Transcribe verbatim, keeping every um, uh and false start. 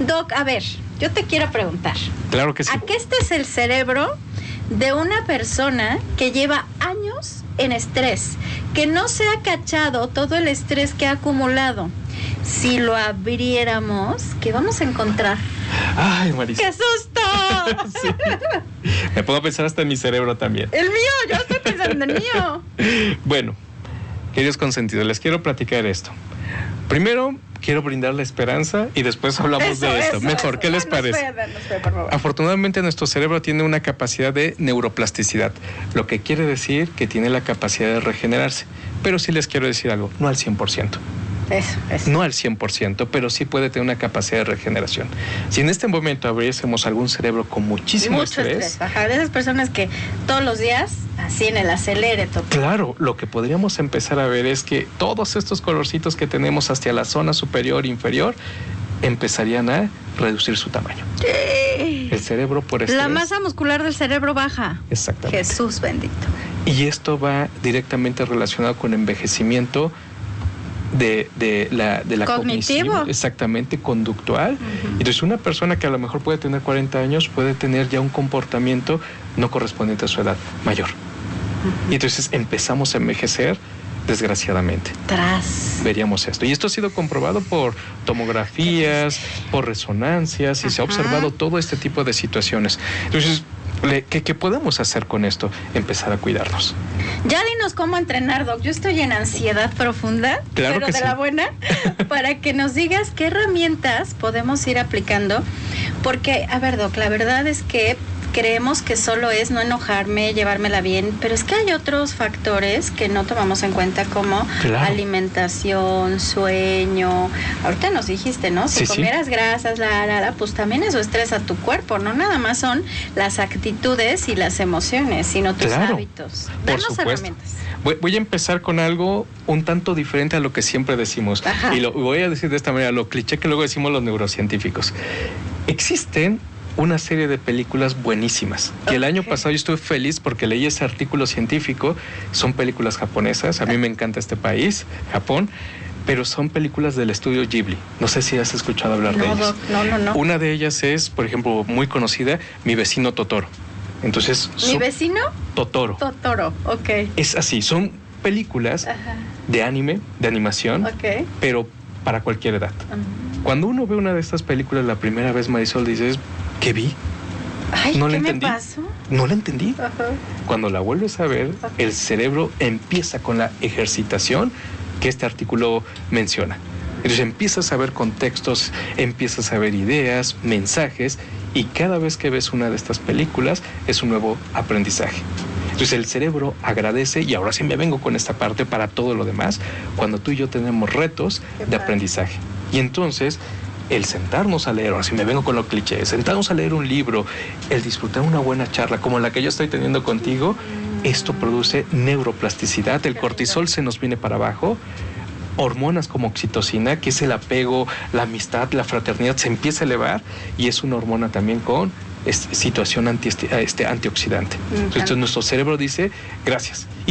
Doc, a ver, yo te quiero preguntar. Claro que sí. ¿A qué este es el cerebro de una persona que lleva años en estrés, que no se ha cachado todo el estrés que ha acumulado? Si lo abriéramos, ¿qué vamos a encontrar? Ay, Marisa. ¡Qué susto! Sí. Me puedo pensar hasta en mi cerebro también. El mío, yo estoy pensando en el mío. Bueno, queridos consentidos, les quiero platicar esto. Primero, quiero brindar la esperanza y después hablamos Eso, de esto. eso, Mejor, eso. ¿qué les Danos parece? fe, danos fe, por favor. Afortunadamente, nuestro cerebro tiene una capacidad de neuroplasticidad, lo que quiere decir que tiene la capacidad de regenerarse. Pero sí les quiero decir algo, no al cien por ciento. Eso, eso. No al cien por ciento, pero sí puede tener una capacidad de regeneración. Si en este momento abriésemos algún cerebro con muchísimo Mucho estrés, estrés. Ajá, de esas personas que todos los días, así en el acelere, todo. claro, lo que podríamos empezar a ver es que todos estos colorcitos que tenemos hacia la zona superior e inferior empezarían a reducir su tamaño. Sí. El cerebro por estrés. La masa muscular del cerebro baja. Exactamente. Jesús bendito. Y esto va directamente relacionado con envejecimiento de, de la, de la Cognitivo. cognición, exactamente, conductual. Uh-huh. Entonces, una persona que a lo mejor puede tener cuarenta años puede tener ya un comportamiento no correspondiente a su edad mayor. Uh-huh. Y entonces empezamos a envejecer, desgraciadamente. Tras. Veríamos esto. Y esto ha sido comprobado por tomografías, por resonancias, y Ajá. se ha observado todo este tipo de situaciones. Entonces, ¿Qué, ¿qué podemos hacer con esto? Empezar a cuidarnos. Ya dinos cómo entrenar, Doc. Yo estoy en ansiedad profunda, claro pero que de sí. la buena, para que nos digas qué herramientas podemos ir aplicando. Porque, a ver, Doc, la verdad es que creemos que solo es no enojarme, llevármela bien, pero es que hay otros factores que no tomamos en cuenta, como claro. alimentación, sueño. Ahorita nos dijiste, ¿no? Si sí, comieras sí. grasas, la, la, la, pues también eso estresa tu cuerpo, no nada más son las actitudes y las emociones, sino tus claro. hábitos. Danos herramientas. Voy, voy a empezar con algo un tanto diferente a lo que siempre decimos. Ajá. Y lo voy a decir de esta manera, lo cliché que luego decimos los neurocientíficos. Existen una serie de películas buenísimas. Que okay. el año pasado yo estuve feliz porque leí ese artículo científico. Son películas japonesas. A mí me encanta este país, Japón. Pero son películas del estudio Ghibli. No sé si has escuchado hablar no, de ellas. No, no, no. Una de ellas es, por ejemplo, muy conocida, Mi vecino Totoro. Entonces, ¿Mi son... vecino? Totoro. Totoro, ok. Es así, son películas Ajá. de anime, de animación, okay. pero para cualquier edad. Uh-huh. Cuando uno ve una de estas películas la primera vez, Marisol, dices, ¿qué vi? Ay, no ¿qué la me entendí. pasó? No la entendí. Uh-huh. Cuando la vuelves a ver, uh-huh. el cerebro empieza con la ejercitación que este artículo menciona. Entonces empiezas a ver contextos, empiezas a ver ideas, mensajes, y cada vez que ves una de estas películas es un nuevo aprendizaje. Entonces el cerebro agradece, y ahora sí me vengo con esta parte para todo lo demás, cuando tú y yo tenemos retos de aprendizaje. Y entonces el sentarnos a leer, ahora sí me vengo con lo cliché, sentarnos a leer un libro, el disfrutar una buena charla como la que yo estoy teniendo contigo, esto produce neuroplasticidad, el cortisol se nos viene para abajo, hormonas como oxitocina, que es el apego, la amistad, la fraternidad, se empieza a elevar, y es una hormona también con este, situación anti, este, antioxidante. Mm-hmm. Entonces nuestro cerebro dice, gracias.